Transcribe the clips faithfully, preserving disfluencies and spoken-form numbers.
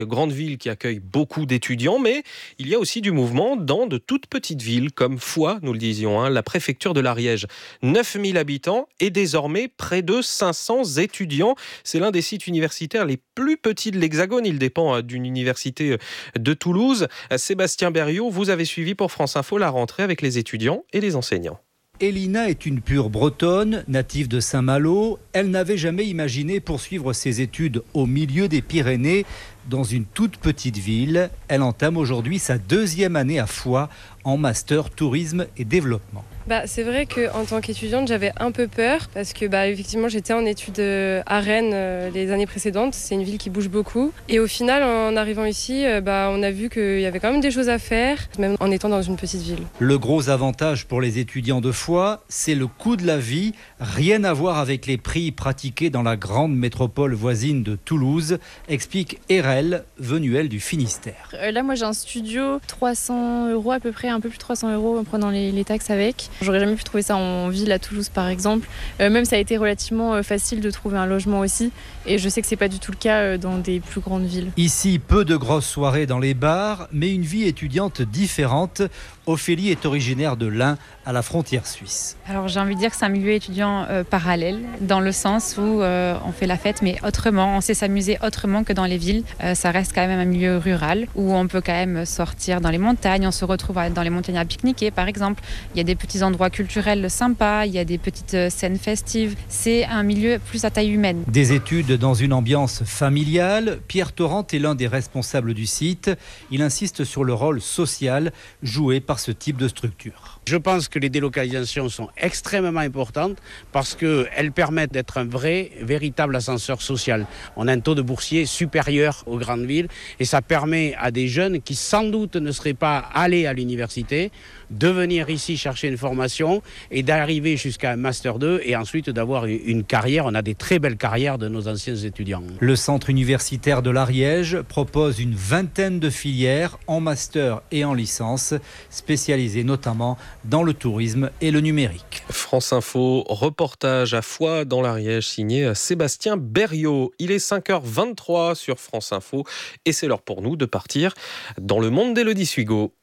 grande ville qui accueille beaucoup d'étudiants, mais il y a aussi du mouvement dans de toutes petites villes, comme Foix, nous le disions, hein, la préfecture de l'Ariège. neuf mille habitants et désormais près de cinq cents étudiants. C'est l'un des sites universitaires les plus petits de l'Hexagone. Il dépend d'une université de Toulouse. Sébastien Berriot, vous avez suivi pour France Info la rentrée avec les étudiants et les enseignants. Elina est une pure bretonne, native de Saint-Malo. Elle n'avait jamais imaginé poursuivre ses études au milieu des Pyrénées, dans une toute petite ville. Elle entame aujourd'hui sa deuxième année à Foix en master tourisme et développement. Bah, c'est vrai qu'en tant qu'étudiante, j'avais un peu peur parce que bah, effectivement, j'étais en études à Rennes euh, les années précédentes. C'est une ville qui bouge beaucoup. Et au final, en arrivant ici, euh, bah, on a vu qu'il y avait quand même des choses à faire, même en étant dans une petite ville. Le gros avantage pour les étudiants de Foix, c'est le coût de la vie. Rien à voir avec les prix pratiqués dans la grande métropole voisine de Toulouse, explique Erel, venue elle du Finistère. Euh, là, moi, j'ai un studio, trois cents euros à peu près, un peu plus de trois cents euros en prenant les, les taxes avec. J'aurais jamais pu trouver ça en ville à Toulouse par exemple. Euh, même ça a été relativement euh, facile de trouver un logement aussi. Et je sais que c'est pas du tout le cas euh, dans des plus grandes villes. Ici, peu de grosses soirées dans les bars, mais une vie étudiante différente. Ophélie est originaire de l'Ain, à la frontière suisse. Alors j'ai envie de dire que c'est un milieu étudiant euh, parallèle, dans le sens où euh, on fait la fête, mais autrement, on sait s'amuser autrement que dans les villes. Euh, ça reste quand même un milieu rural, où on peut quand même sortir dans les montagnes, on se retrouve dans les montagnes à pique-niquer par exemple. Il y a des petits endroits culturels sympas, il y a des petites scènes festives. C'est un milieu plus à taille humaine. Des études dans une ambiance familiale. Pierre Torrent est l'un des responsables du site. Il insiste sur le rôle social joué par ce type de structure. Je pense que les délocalisations sont extrêmement importantes parce qu'elles permettent d'être un vrai, véritable ascenseur social. On a un taux de boursiers supérieur aux grandes villes et ça permet à des jeunes qui sans doute ne seraient pas allés à l'université de venir ici chercher une formation et d'arriver jusqu'à un master deux et ensuite d'avoir une carrière. On a des très belles carrières de nos anciens étudiants. Le centre universitaire de l'Ariège propose une vingtaine de filières en master et en licence, spécialisées notamment dans le tourisme et le numérique. France Info, reportage à Foix dans l'Ariège, signé Sébastien Berriot. Il est cinq heures vingt-trois sur France Info et c'est l'heure pour nous de partir dans le monde d'Élodie Suigo.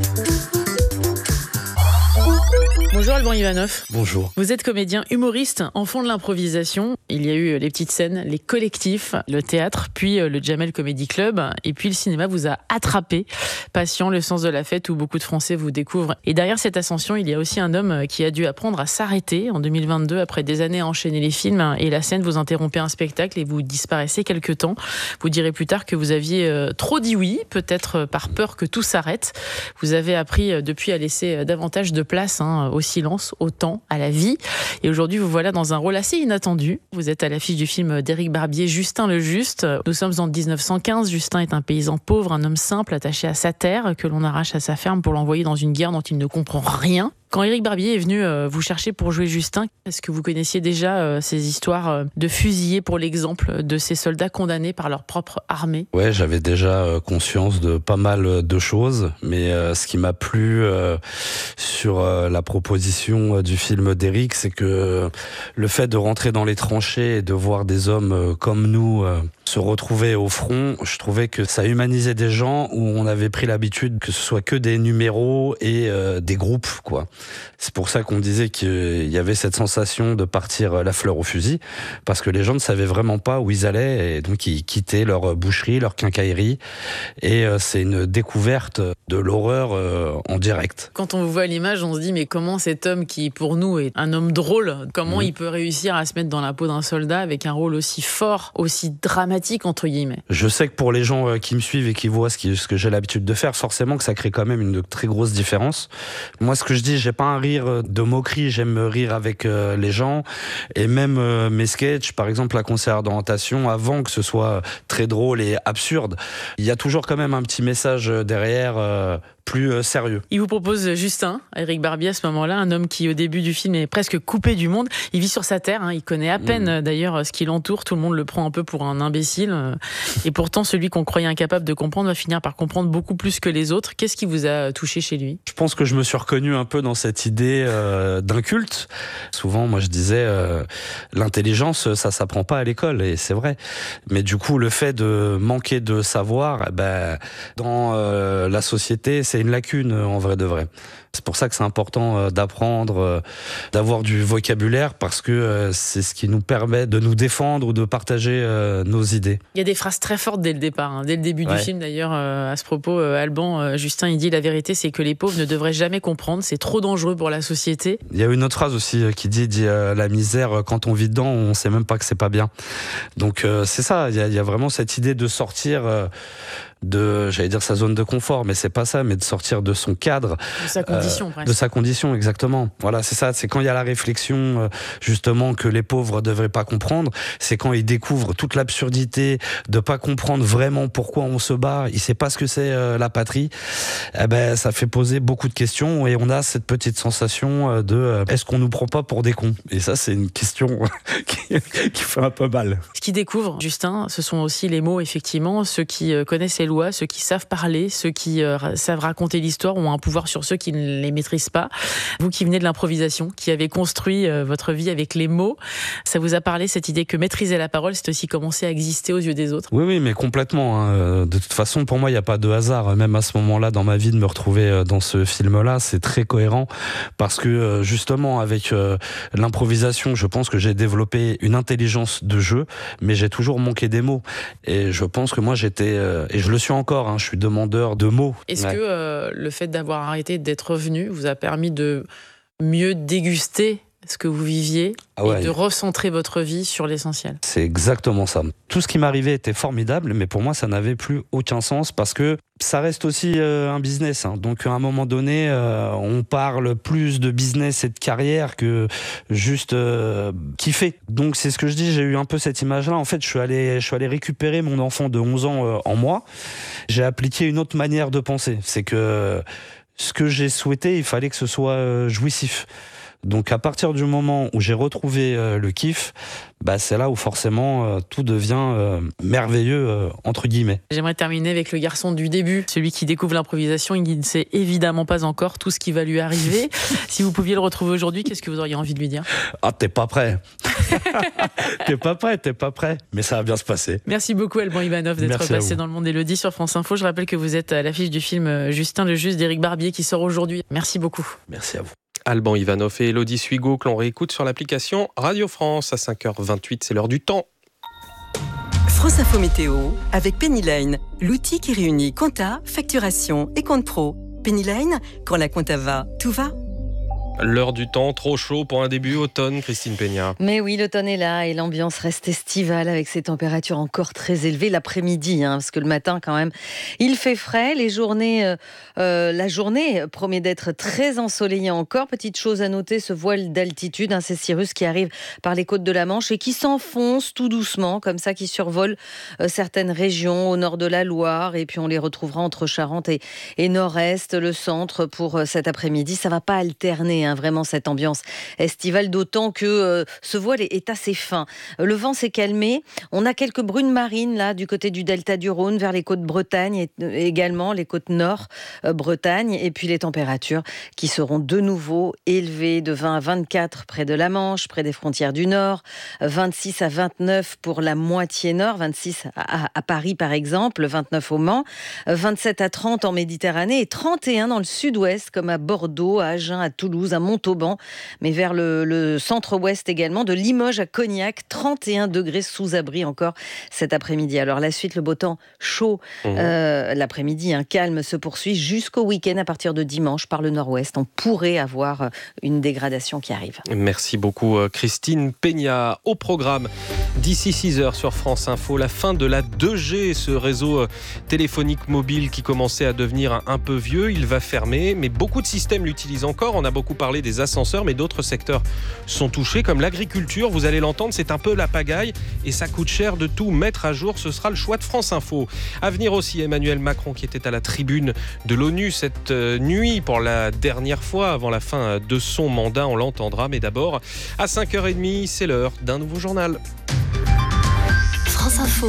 Bonjour Alban Ivanov. Bonjour. Vous êtes comédien humoriste, enfant de l'improvisation. Il y a eu les petites scènes, les collectifs, le théâtre, puis le Jamel Comedy Club. Et puis le cinéma vous a attrapé. Patient, le sens de la fête où beaucoup de Français vous découvrent. Et derrière cette ascension, il y a aussi un homme qui a dû apprendre à s'arrêter en deux mille vingt-deux après des années à enchaîner les films. Et la scène, vous interrompez un spectacle et vous disparaissez quelque temps. Vous direz plus tard que vous aviez trop dit oui, peut-être par peur que tout s'arrête. Vous avez appris depuis à laisser davantage de place hein, au silence, au temps, à la vie. Et aujourd'hui, vous voilà dans un rôle assez inattendu. Vous êtes à l'affiche du film d'Éric Barbier, Justin le Juste. Nous sommes en dix-neuf cent quinze. Justin est un paysan pauvre, un homme simple, attaché à sa terre, que l'on arrache à sa ferme pour l'envoyer dans une guerre dont il ne comprend rien. Quand Éric Barbier est venu euh, vous chercher pour jouer Justin, est-ce que vous connaissiez déjà euh, ces histoires euh, de fusillés pour l'exemple de ces soldats condamnés par leur propre armée ? Ouais, j'avais déjà euh, conscience de pas mal de choses, mais euh, ce qui m'a plu euh, sur euh, la proposition euh, du film d'Éric, c'est que euh, le fait de rentrer dans les tranchées et de voir des hommes euh, comme nous euh, se retrouver au front, je trouvais que ça humanisait des gens où on avait pris l'habitude que ce soit que des numéros et euh, des groupes, quoi. C'est pour ça qu'on disait qu'il y avait cette sensation de partir la fleur au fusil, parce que les gens ne savaient vraiment pas où ils allaient, et donc ils quittaient leur boucherie, leur quincaillerie, et c'est une découverte de l'horreur en direct. Quand on vous voit à l'image, on se dit, mais comment cet homme qui, pour nous, est un homme drôle, comment mmh. il peut réussir à se mettre dans la peau d'un soldat avec un rôle aussi fort, aussi dramatique, entre guillemets ? Je sais que pour les gens qui me suivent et qui voient ce, qui, ce que j'ai l'habitude de faire, forcément que ça crée quand même une très grosse différence. Moi, ce que je dis, j'ai pas un rire de moquerie, j'aime rire avec euh, les gens, et même euh, mes sketchs, par exemple la conseillère d'orientation, avant que ce soit très drôle et absurde, il y a toujours quand même un petit message derrière euh, plus euh, sérieux. Il vous propose Justin, Éric Barbier à ce moment-là, un homme qui au début du film est presque coupé du monde. Il vit sur sa terre, hein, il connaît à peine mmh. d'ailleurs ce qui l'entoure, tout le monde le prend un peu pour un imbécile. Et pourtant, celui qu'on croyait incapable de comprendre va finir par comprendre beaucoup plus que les autres. Qu'est-ce qui vous a touché chez lui ? Je pense que je me suis reconnu un peu dans cette idée euh, d'un culte. Souvent, moi je disais, euh, l'intelligence, ça s'apprend pas à l'école, et c'est vrai. Mais du coup, le fait de manquer de savoir, eh ben, dans euh, la société, c'est une lacune en vrai de vrai. C'est pour ça que c'est important d'apprendre, d'avoir du vocabulaire, parce que c'est ce qui nous permet de nous défendre ou de partager nos idées. Il y a des phrases très fortes dès le départ, hein. Dès le début ouais. du film d'ailleurs. À ce propos, Alban, Justin, il dit la vérité, c'est que les pauvres ne devraient jamais comprendre, c'est trop dangereux pour la société. Il y a une autre phrase aussi qui dit, dit euh, la misère, quand on vit dedans, on sait même pas que c'est pas bien. Donc euh, c'est ça, il y, a, il y a vraiment cette idée de sortir euh, de, j'allais dire sa zone de confort, mais c'est pas ça, mais de sortir de son cadre. De sa condition, euh, presque. De sa condition, exactement. Voilà, c'est ça, c'est quand il y a la réflexion, euh, justement, que les pauvres devraient pas comprendre, c'est quand ils découvrent toute l'absurdité de pas comprendre vraiment pourquoi on se bat, ils savent pas ce que c'est euh, la patrie, eh ben, ça fait poser beaucoup de questions, et on a cette petite sensation de, euh, est-ce qu'on nous prend pas pour des cons ? Et ça, c'est une question qui, qui fait un peu mal. Ce qu'ils découvrent, Justin, ce sont aussi les mots, effectivement, ceux qui euh, connaissent les lois, ceux qui savent parler, ceux qui euh, savent raconter l'histoire ont un pouvoir sur ceux qui ne les maîtrisent pas. Vous qui venez de l'improvisation, qui avez construit euh, votre vie avec les mots, ça vous a parlé cette idée que maîtriser la parole, c'est aussi commencer à exister aux yeux des autres ? Oui, oui, mais complètement. Hein. De toute façon, pour moi, il n'y a pas de hasard. Même à ce moment-là, dans ma vie, de me retrouver dans ce film-là, c'est très cohérent, parce que justement, avec euh, l'improvisation, je pense que j'ai développé une intelligence de jeu, mais j'ai toujours manqué des mots. Et je pense que moi, j'étais, euh, et je le suis encore, hein, je suis demandeur de mots. Est-ce ouais. que euh, le fait d'avoir arrêté d'être revenu vous a permis de mieux déguster ce que vous viviez ah ouais. et de recentrer votre vie sur l'essentiel ? C'est exactement ça. Tout ce qui m'arrivait était formidable, mais pour moi, ça n'avait plus aucun sens, parce que ça reste aussi euh, un business. Hein. Donc, à un moment donné, euh, on parle plus de business et de carrière que juste euh, kiffer. Donc, c'est ce que je dis, j'ai eu un peu cette image-là. En fait, je suis allé, je suis allé récupérer mon enfant de onze ans euh, en moi. J'ai appliqué une autre manière de penser. C'est que ce que j'ai souhaité, il fallait que ce soit euh, jouissif. Donc à partir du moment où j'ai retrouvé euh, le kiff, bah, c'est là où forcément euh, tout devient euh, merveilleux, euh, entre guillemets. J'aimerais terminer avec le garçon du début, celui qui découvre l'improvisation, il ne sait évidemment pas encore tout ce qui va lui arriver. Si vous pouviez le retrouver aujourd'hui, qu'est-ce que vous auriez envie de lui dire ? Ah, t'es pas prêt. T'es pas prêt, t'es pas prêt. Mais ça va bien se passer. Merci beaucoup Alban Ivanov d'être Merci passé dans le monde d'Élodie sur France Info. Je rappelle que vous êtes à l'affiche du film Justin le Juste d'Éric Barbier qui sort aujourd'hui. Merci beaucoup. Merci à vous. Alban Ivanov et Élodie Suigo que l'on réécoute sur l'application Radio France à cinq heures vingt-huit, c'est l'heure du temps. France Info Météo avec Pennyline, l'outil qui réunit compta, facturation et compte pro. Pennyline, quand la compta va, tout va. L'heure du temps, trop chaud pour un début automne, Christine Peña. Mais oui, l'automne est là et l'ambiance reste estivale avec ces températures encore très élevées l'après-midi, hein, parce que le matin quand même, il fait frais. Les journées, euh, euh, la journée promet d'être très ensoleillée encore. Petite chose à noter, ce voile d'altitude, hein, ces cirrus qui arrivent par les côtes de la Manche et qui s'enfoncent tout doucement, comme ça, qui survolent euh, certaines régions au nord de la Loire. Et puis on les retrouvera entre Charente et, et Nord-Est, le centre pour euh, cet après-midi. Ça va pas alterner, hein, vraiment cette ambiance estivale, d'autant que euh, ce voile est, est assez fin. Le vent s'est calmé. On a quelques brunes marines là du côté du delta du Rhône vers les côtes Bretagne et euh, également les côtes nord euh, Bretagne. Et puis les températures qui seront de nouveau élevées de vingt à vingt-quatre près de la Manche, près des frontières du Nord, vingt-six à vingt-neuf pour la moitié nord, vingt-six à, à, à Paris par exemple, vingt-neuf au Mans, vingt-sept à trente en Méditerranée et trente et un dans le sud-ouest comme à Bordeaux, à Agen, à Toulouse, à Montauban, mais vers le, le centre-ouest également, de Limoges à Cognac, trente et un degrés sous abri encore cet après-midi. Alors la suite, le beau temps chaud, mmh. euh, l'après-midi, un calme se poursuit jusqu'au week-end à partir de dimanche par le nord-ouest. On pourrait avoir une dégradation qui arrive. Merci beaucoup Christine Peña. Au programme, d'ici six heures sur France Info, la fin de la deux G, ce réseau téléphonique mobile qui commençait à devenir un, un peu vieux. Il va fermer, mais beaucoup de systèmes l'utilisent encore. On a beaucoup parler des ascenseurs, mais d'autres secteurs sont touchés, comme l'agriculture. Vous allez l'entendre, c'est un peu la pagaille et ça coûte cher de tout mettre à jour. Ce sera le choix de France Info. À venir aussi, Emmanuel Macron qui était à la tribune de l'ONU cette nuit pour la dernière fois avant la fin de son mandat. On l'entendra, mais d'abord, à cinq heures trente, c'est l'heure d'un nouveau journal. France Info.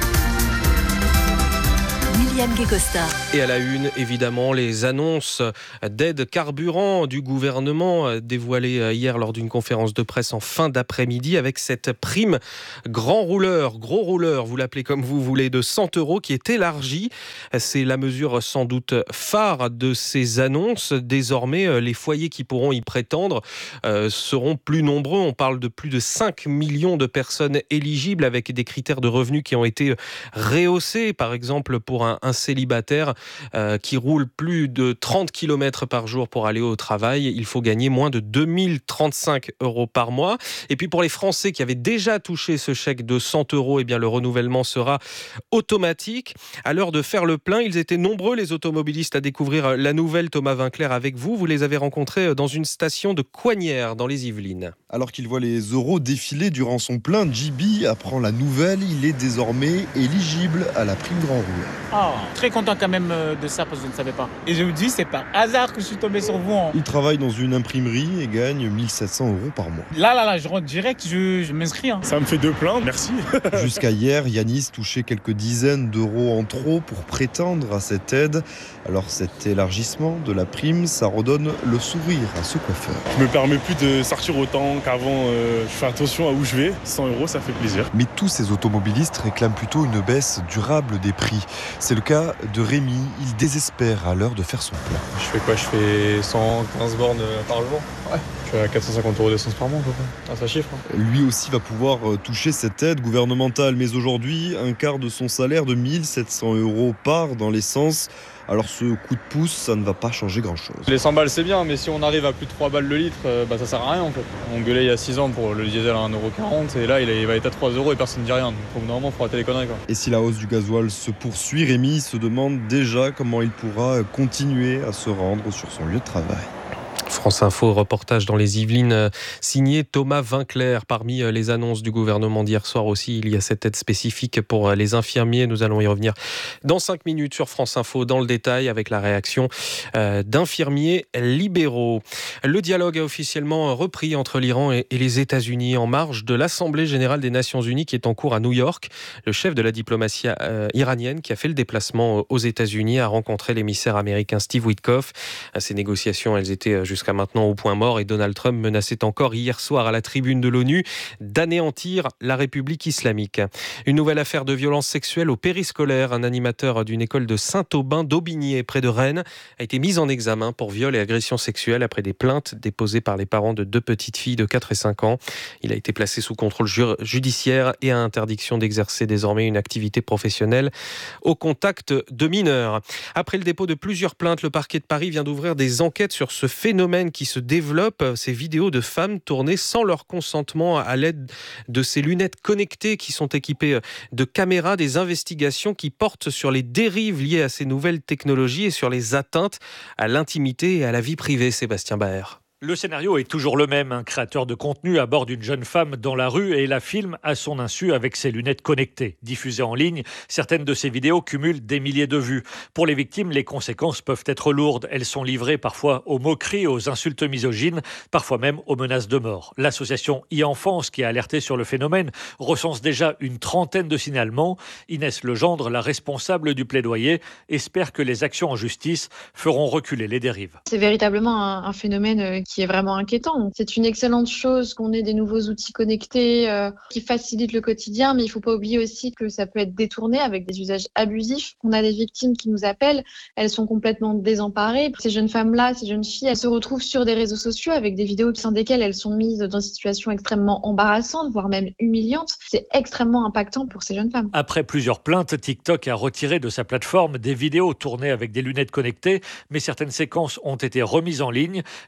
William Guécosta. Et à la une, évidemment, les annonces d'aide carburant du gouvernement dévoilées hier lors d'une conférence de presse en fin d'après-midi avec cette prime grand rouleur, gros rouleur, vous l'appelez comme vous voulez, de cent euros qui est élargie. C'est la mesure sans doute phare de ces annonces. Désormais, les foyers qui pourront y prétendre euh, seront plus nombreux. On parle de plus de cinq millions de personnes éligibles avec des critères de revenus qui ont été rehaussés. Par exemple, pour un, un célibataire euh, qui roule plus de trente kilomètres par jour pour aller au travail, il faut gagner moins de deux mille trente-cinq euros par mois. Et puis pour les Français qui avaient déjà touché ce chèque de cent euros, eh bien le renouvellement sera automatique. À l'heure de faire le plein, ils étaient nombreux les automobilistes à découvrir la nouvelle. Thomas Vinclair avec vous, vous les avez rencontrés dans une station de Coignières dans les Yvelines. Alors qu'il voit les euros défiler durant son plein, J B apprend la nouvelle, il est désormais éligible à la prime grand rouleur. Ah, très content quand même de ça parce que je ne savais pas. Et je vous dis, c'est par hasard que je suis tombé sur vous. Hein. Il travaille dans une imprimerie et gagne mille sept cents euros par mois. Là, là, là, je rentre direct, je, je m'inscris. Hein. Ça me fait deux pleins, merci. Jusqu'à hier, Yanis touchait quelques dizaines d'euros en trop pour prétendre à cette aide. Alors cet élargissement de la prime, ça redonne le sourire à ce coiffeur. Je me permets plus de sortir autant qu'avant. Euh, je fais attention à où je vais. cent euros, ça fait plaisir. Mais tous ces automobilistes réclament plutôt une baisse durable des prix. C'est le cas de Rémi. Il désespère à l'heure de faire son plein. Je fais quoi ? Je fais cent quinze bornes par jour. Ouais. Je suis à quatre cent cinquante euros d'essence par mois, à peu près. Ah, ça chiffre. Hein. Lui aussi va pouvoir toucher cette aide gouvernementale. Mais aujourd'hui, un quart de son salaire de mille sept cents euros part dans l'essence. Alors ce coup de pouce, ça ne va pas changer grand-chose. Les cent balles, c'est bien, mais si on arrive à plus de trois balles le litre, bah, ça sert à rien en fait. On gueulait il y a six ans pour le diesel à un euro quarante et là il va être à trois euros et personne ne dit rien. Donc au bout d'un moment, il faut arrêter les conneries. Quoi. Et si la hausse du gasoil se poursuit, Rémi se demande déjà comment il pourra continuer à se rendre sur son lieu de travail. France Info, reportage dans les Yvelines, signé Thomas Vinclair. Parmi les annonces du gouvernement d'hier soir aussi, il y a cette aide spécifique pour les infirmiers. Nous allons y revenir dans cinq minutes sur France Info dans le détail avec la réaction d'infirmiers libéraux. Le dialogue a officiellement repris entre l'Iran et les États-Unis en marge de l'Assemblée générale des Nations unies qui est en cours à New York. Le chef de la diplomatie iranienne qui a fait le déplacement aux États-Unis a rencontré l'émissaire américain Steve Witkoff. Ces négociations, elles étaient jusqu'à maintenant au point mort et Donald Trump menaçait encore hier soir à la tribune de l'ONU d'anéantir la République islamique. Une nouvelle affaire de violence sexuelle au périscolaire. Un animateur d'une école de Saint-Aubin d'Aubigné près de Rennes a été mis en examen pour viol et agression sexuelle après des plaintes déposées par les parents de deux petites filles de quatre et cinq ans. Il a été placé sous contrôle judiciaire et à interdiction d'exercer désormais une activité professionnelle au contact de mineurs. Après le dépôt de plusieurs plaintes, le parquet de Paris vient d'ouvrir des enquêtes sur ce phénomène qui se développe, ces vidéos de femmes tournées sans leur consentement à l'aide de ces lunettes connectées qui sont équipées de caméras, des investigations qui portent sur les dérives liées à ces nouvelles technologies et sur les atteintes à l'intimité et à la vie privée. Sébastien Baer. Le scénario est toujours le même. Un créateur de contenu aborde une jeune femme dans la rue et la filme à son insu avec ses lunettes connectées. Diffusées en ligne, certaines de ces vidéos cumulent des milliers de vues. Pour les victimes, les conséquences peuvent être lourdes. Elles sont livrées parfois aux moqueries, aux insultes misogynes, parfois même aux menaces de mort. L'association e-Enfance, qui a alerté sur le phénomène, recense déjà une trentaine de signalements. Inès Legendre, la responsable du plaidoyer, espère que les actions en justice feront reculer les dérives. C'est véritablement un, un phénomène qui qui est vraiment inquiétant. C'est une excellente chose qu'on ait des nouveaux outils connectés euh, qui facilitent le quotidien, mais il ne faut pas oublier aussi que ça peut être détourné avec des usages abusifs. On a des victimes qui nous appellent, elles sont complètement désemparées. Ces jeunes femmes-là, ces jeunes filles, elles se retrouvent sur des réseaux sociaux avec des vidéos au sein desquelles elles sont mises dans des situations extrêmement embarrassantes, voire même humiliantes. C'est extrêmement impactant pour ces jeunes femmes. Après plusieurs plaintes, TikTok a retiré de sa plateforme des vidéos tournées avec des lunettes connectées, mais certaines séquences ont été remises en ligne. Les associations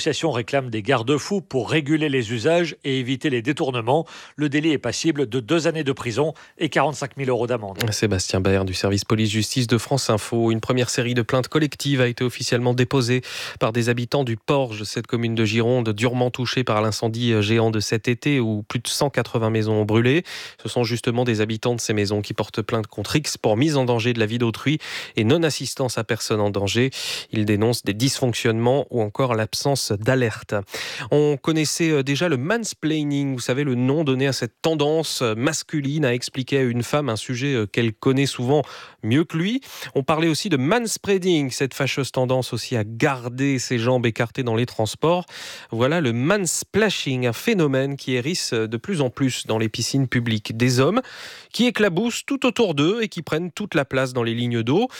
L'association réclame des garde-fous pour réguler les usages et éviter les détournements. Le délit est passible de deux années de prison et quarante-cinq mille euros d'amende. Sébastien Baer du service police-justice de France Info. Une première série de plaintes collectives a été officiellement déposée par des habitants du Porge, cette commune de Gironde durement touchée par l'incendie géant de cet été où plus de cent quatre-vingts maisons ont brûlé. Ce sont justement des habitants de ces maisons qui portent plainte contre X pour mise en danger de la vie d'autrui et non-assistance à personne en danger. Ils dénoncent des dysfonctionnements ou encore l'absence d'alerte. On connaissait déjà le mansplaining, vous savez, le nom donné à cette tendance masculine à expliquer à une femme un sujet qu'elle connaît souvent mieux que lui. On parlait aussi de manspreading, cette fâcheuse tendance aussi à garder ses jambes écartées dans les transports. Voilà le mansplashing, un phénomène qui hérisse de plus en plus dans les piscines publiques. Des hommes qui éclaboussent tout autour d'eux et qui prennent toute la place dans les lignes d'eau.